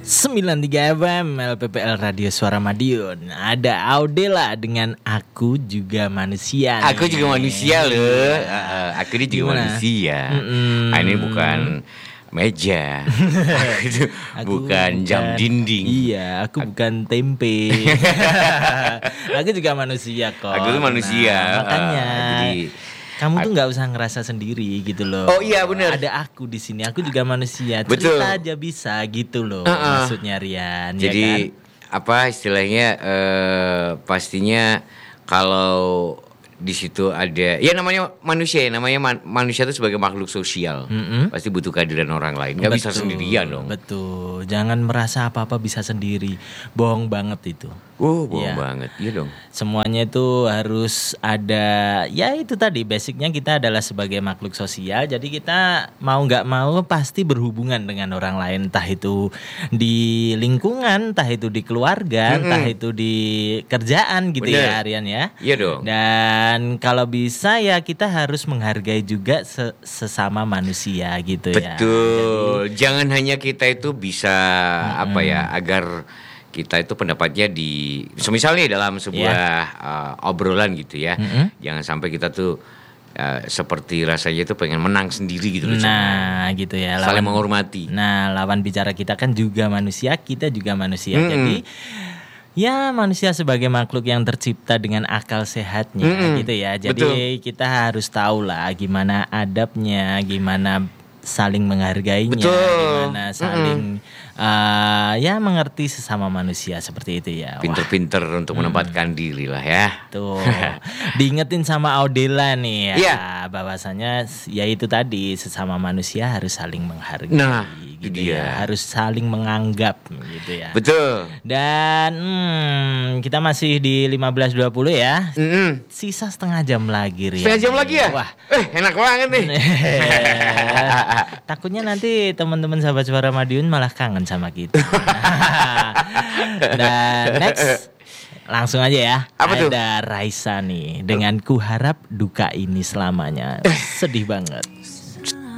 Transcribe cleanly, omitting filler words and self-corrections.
93 FM LPPL Radio Suara Madiun. Ada Audela dengan Aku Juga Manusia nih. Aku juga manusia loh. Aku ini juga manusia. Ini bukan meja. Aku bukan jam dinding. Iya, aku bukan tempe. Aku juga manusia kok. Aku tuh manusia. Makanya Jadi kamu tuh nggak usah ngerasa sendiri gitu loh. Oh iya benar. Ada aku di sini. Aku juga manusia. Betul. Cerita aja bisa gitu loh. Maksudnya Rian. Jadi ya kan? apa istilahnya? Pastinya kalau di situ ada, ya namanya manusia ya, namanya manusia itu sebagai makhluk sosial, pasti butuh kehadiran orang lain, nggak bisa sendirian dong. Betul, jangan merasa apa-apa bisa sendiri, bohong banget itu. Bohong banget, iya dong. Semuanya itu harus ada, ya itu tadi basicnya kita adalah sebagai makhluk sosial, jadi kita mau nggak mau pasti berhubungan dengan orang lain, entah itu di lingkungan, entah itu di keluarga, entah itu di kerjaan gitu. Bener. Ya Rian ya. Iya dong. Dan kalau bisa ya kita harus menghargai juga sesama manusia gitu. Betul. Ya. Betul. Jangan hanya kita itu bisa apa ya, agar kita itu pendapatnya misalnya dalam sebuah obrolan gitu ya. Jangan sampai kita tuh seperti rasanya itu pengen menang sendiri gitu loh. Nah gitu ya. Saling menghormati. Nah lawan bicara kita kan juga manusia, kita juga manusia. Jadi ya manusia sebagai makhluk yang tercipta dengan akal sehatnya gitu ya. Jadi kita harus tahu lah gimana adabnya, gimana saling menghargainya, gimana saling ya mengerti sesama manusia seperti itu ya. Pinter-pinter untuk menempatkan diri lah ya. Tuh diingetin sama Audela nih ya, bahwasanya ya itu tadi sesama manusia harus saling menghargai. Nah gitu dia. Ya, harus saling menganggap gitu ya. Betul. Dan kita masih di 15.20 ya. Sisa setengah jam lagi Rian. Setengah jam lagi ya? Wah, enak banget nih. Takutnya nanti teman-teman sahabat Suara Madiun malah kangen sama kita. Dan next langsung aja ya. Apa tuh? Ada Raisa nih dengan Ku Harap Duka Ini Selamanya. Sedih banget.